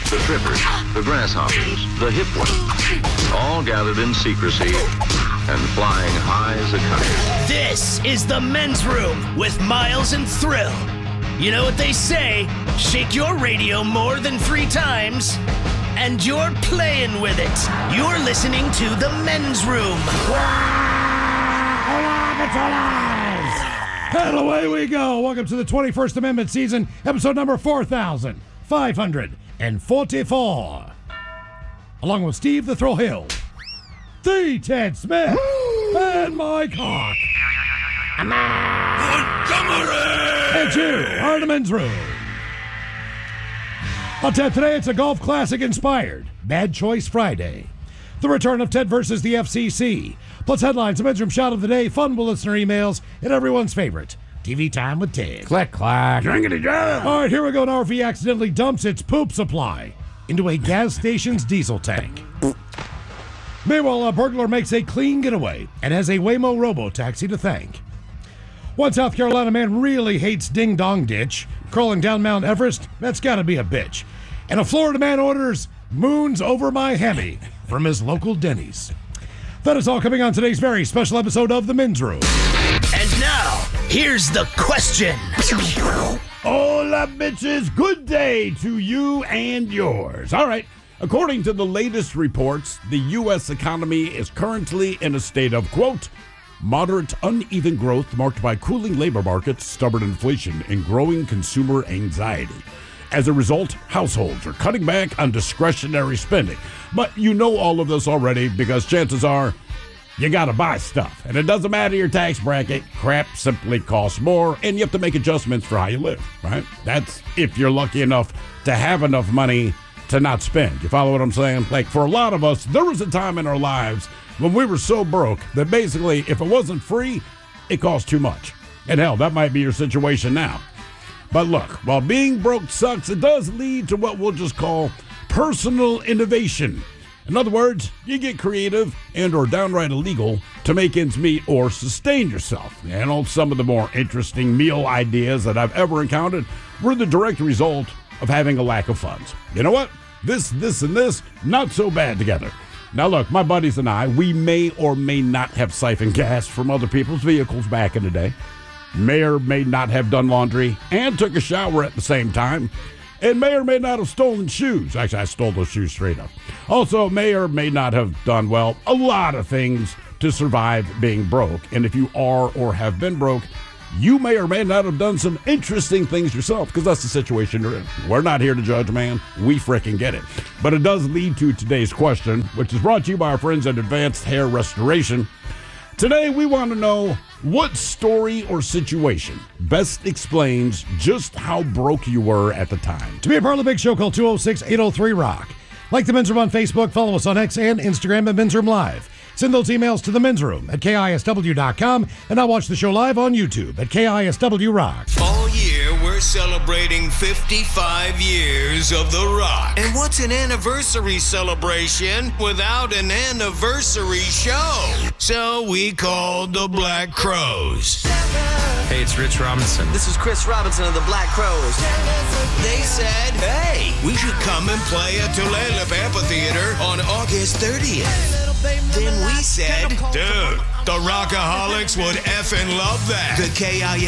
the trippers, the grasshoppers, the hip ones, all gathered in secrecy and flying high as a kite. This is the Men's Room with Miles and Thrill. You know what they say, shake your radio more than 3 times, and you're playing with it. You're listening to the Men's Room. And away we go. Welcome to the 21st Amendment season, episode number 4544. Along with Steve the Thrill Hill, the Ted Smith, and Mike Hawk. And you are the Men's Room. On tap today, it's a golf classic inspired Bad Choice Friday. The return of Ted versus the FCC. Plus headlines, a Men's Room shot of the day, fun with listener emails, and everyone's favorite, TV Time with Ted. Click, clack. Jingity jam. All right, here we go. An RV accidentally dumps its poop supply into a gas station's diesel tank. Meanwhile, a burglar makes a clean getaway and has a Waymo robo-taxi to thank. One South Carolina man really hates Ding Dong Ditch. Crawling down Mount Everest, that's gotta be a bitch. And a Florida man orders Moons Over My Hemi from his local Denny's. That is all coming on today's very special episode of The Men's Room. And now, here's the question. Hola, bitches. Good day to you and yours. All right. According to the latest reports, the U.S. economy is currently in a state of, quote, moderate uneven growth marked by cooling labor markets, stubborn inflation, and growing consumer anxiety. As a result, households are cutting back on discretionary spending. But you know all of this already because chances are you got to buy stuff. And it doesn't matter your tax bracket. Crap simply costs more, and you have to make adjustments for how you live, right? That's if you're lucky enough to have enough money to not spend. You follow what I'm saying? Like, for a lot of us, there was a time in our lives when we were so broke that basically if it wasn't free, it cost too much. And hell, that might be your situation now. But look, while being broke sucks, it does lead to what we'll just call personal innovation. In other words, you get creative and or downright illegal to make ends meet or sustain yourself. And some of the more interesting meal ideas that I've ever encountered were the direct result of having a lack of funds. You know what? This, and this, not so bad together. Now look, my buddies and I, we may or may not have siphoned gas from other people's vehicles back in the day. May or may not have done laundry and took a shower at the same time. And may or may not have stolen shoes. Actually, I stole those shoes straight up. Also, may or may not have done, well, a lot of things to survive being broke. And if you are or have been broke, you may or may not have done some interesting things yourself, because that's the situation you're in. We're not here to judge, man. We frickin' get it. But it does lead to today's question, which is brought to you by our friends at Advanced Hair Restoration. Today, we want to know what story or situation best explains just how broke you were at the time. To be a part of the big show, call 206-803-ROCK. Like the Men's Room on Facebook, follow us on X and Instagram at Men's Room Live. Send those emails to the Men's Room at KISW.com, and I'll watch the show live on YouTube at KISW Rock. All year, we're celebrating 55 years of The Rock. And what's an anniversary celebration without an anniversary show? So we called the Black Crowes. Hey, it's Rich Robinson. This is Chris Robinson of the Black Crowes. They said, hey, we should come and play at Tulalip Amphitheater on August 30th. Then we said, dude, the Rockaholics would effing love that. The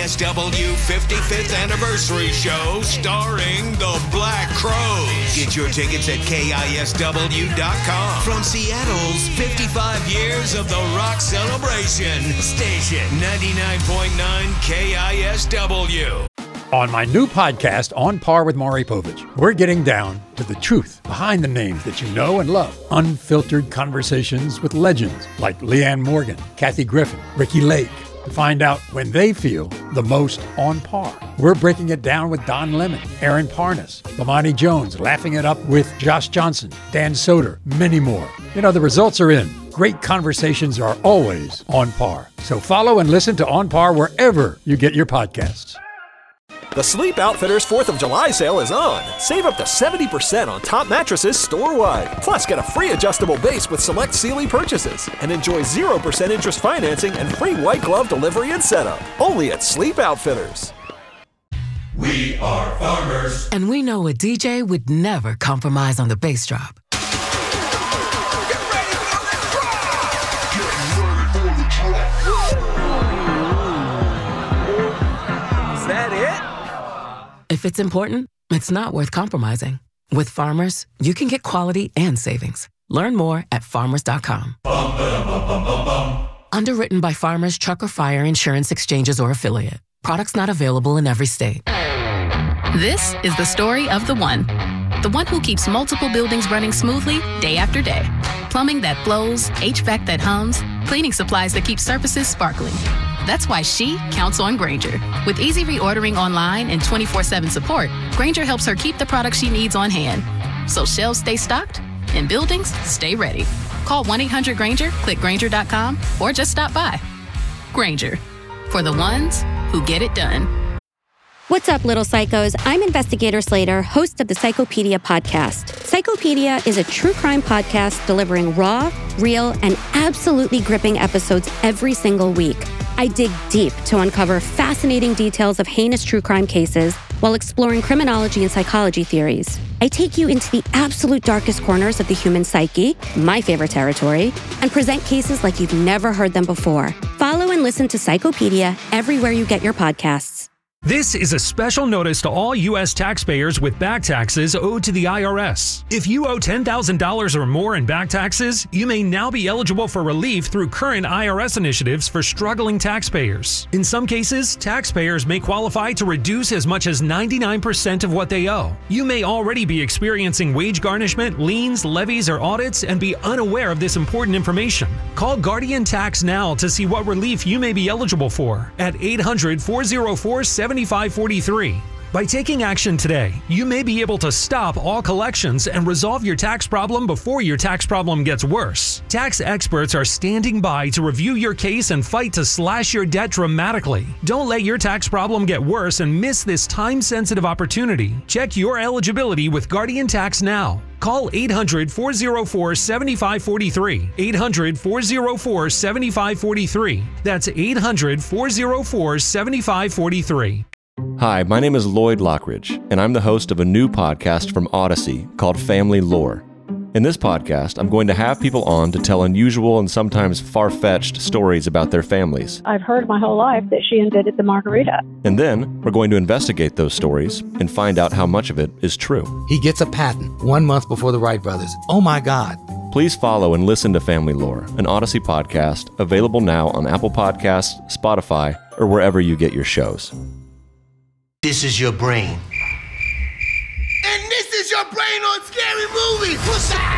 KISW 55th anniversary show starring the Black Crowes. Get your tickets at KISW.com. From Seattle's 55 years of the rock celebration station, 99.9 KISW. On my new podcast, On Par with Maury Povich, we're getting down to the truth behind the names that you know and love. Unfiltered conversations with legends like Leanne Morgan, Kathy Griffin, Ricky Lake, to find out when they feel the most on par. We're breaking it down with Don Lemon, Aaron Parnas, Lamani Jones, laughing it up with Josh Johnson, Dan Soder, many more. You know, the results are in. Great conversations are always on par. So follow and listen to On Par wherever you get your podcasts. The Sleep Outfitters 4th of July sale is on. Save up to 70% on top mattresses store-wide. Plus, get a free adjustable base with select Sealy purchases. And enjoy 0% interest financing and free white glove delivery and setup. Only at Sleep Outfitters. We are farmers. And we know a DJ would never compromise on the bass drop. Is that it? If it's important, it's not worth compromising. With Farmers, you can get quality and savings. Learn more at farmers.com. Underwritten by Farmers Truck or Fire Insurance Exchanges or Affiliate. Products not available in every state. This is the story of the one who keeps multiple buildings running smoothly day after day. Plumbing that flows, HVAC that hums, cleaning supplies that keep surfaces sparkling. That's why she counts on Grainger. With easy reordering online and 24/7 support, Grainger helps her keep the products she needs on hand. So shelves stay stocked and buildings stay ready. Call 1-800-GRAINGER, click Grainger.com, or just stop by. Grainger, for the ones who get it done. What's up, little psychos? I'm Investigator Slater, host of the Psychopedia podcast. Psychopedia is a true crime podcast delivering raw, real, and absolutely gripping episodes every single week. I dig deep to uncover fascinating details of heinous true crime cases while exploring criminology and psychology theories. I take you into the absolute darkest corners of the human psyche, my favorite territory, and present cases like you've never heard them before. Follow and listen to Psychopedia everywhere you get your podcasts. This is a special notice to all U.S. taxpayers with back taxes owed to the IRS. If you owe $10,000 or more in back taxes, you may now be eligible for relief through current IRS initiatives for struggling taxpayers. In some cases, taxpayers may qualify to reduce as much as 99% of what they owe. You may already be experiencing wage garnishment, liens, levies, or audits and be unaware of this important information. Call Guardian Tax now to see what relief you may be eligible for at 800-404-7543. By taking action today, you may be able to stop all collections and resolve your tax problem before your tax problem gets worse. Tax experts are standing by to review your case and fight to slash your debt dramatically. Don't let your tax problem get worse and miss this time-sensitive opportunity. Check your eligibility with Guardian Tax now. Call 800-404-7543. 800-404-7543. That's 800-404-7543. Hi, my name is Lloyd Lockridge, and I'm the host of a new podcast from Odyssey called Family Lore. In this podcast, I'm going to have people on to tell unusual and sometimes far-fetched stories about their families. I've heard my whole life that she invented the margarita. And then, we're going to investigate those stories and find out how much of it is true. He gets a patent 1 month before the Wright brothers. Oh my God. Please follow and listen to Family Lore, an Odyssey podcast, available now on Apple Podcasts, Spotify, or wherever you get your shows. This is your brain. And this is your brain on Scary Movie. What's that?